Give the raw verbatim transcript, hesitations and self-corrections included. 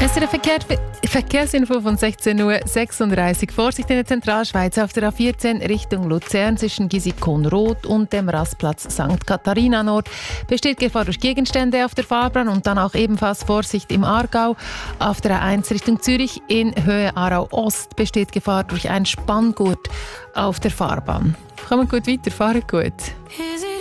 Es ist eine Verkehr Verkehrsinfo von sechzehn Uhr sechsunddreißig. Vorsicht in der Zentralschweiz auf der A vierzehn Richtung Luzern zwischen Gisikon-Rot und dem Rastplatz Sankt Katharina Nord. Besteht Gefahr durch Gegenstände auf der Fahrbahn und dann auch ebenfalls Vorsicht im Aargau. Auf der A eins Richtung Zürich in Höhe Aarau Ost besteht Gefahr durch einen Spanngurt auf der Fahrbahn. Kommen gut weiter, fahren gut.